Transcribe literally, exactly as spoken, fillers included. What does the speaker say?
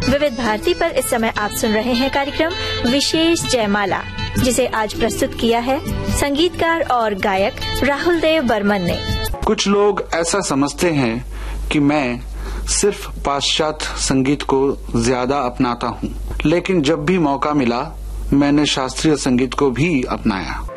विविध भारती पर इस समय आप सुन रहे हैं कार्यक्रम विशेष जयमाला, जिसे आज प्रस्तुत किया है संगीतकार और गायक राहुल देव बर्मन ने। कुछ लोग ऐसा समझते हैं कि मैं सिर्फ पाश्चात्य संगीत को ज्यादा अपनाता हूँ, लेकिन जब भी मौका मिला मैंने शास्त्रीय संगीत को भी अपनाया।